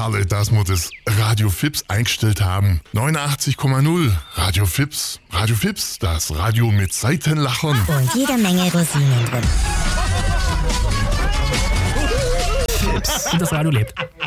Herrlich, dass wir das Radio Fips eingestellt haben. 89,0 Radio Fips. Radio Fips, das Radio mit Seitenlachern. Und jede Menge Rosinen drin. Und das Radio lebt.